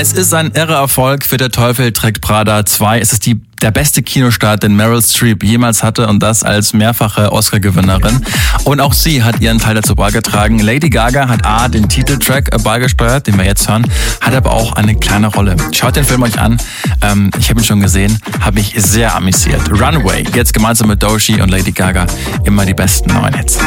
Es ist ein irrer Erfolg für Der Teufel trägt Prada 2. Es ist der beste Kinostart, den Meryl Streep jemals hatte, und das als mehrfache Oscar-Gewinnerin. Und auch sie hat ihren Teil dazu beigetragen. Lady Gaga hat den Titeltrack beigesteuert, den wir jetzt hören, hat aber auch eine kleine Rolle. Schaut den Film euch an. Ich habe ihn schon gesehen, habe mich sehr amüsiert. Runaway, jetzt gemeinsam mit Doechii und Lady Gaga, immer die besten neuen Hits.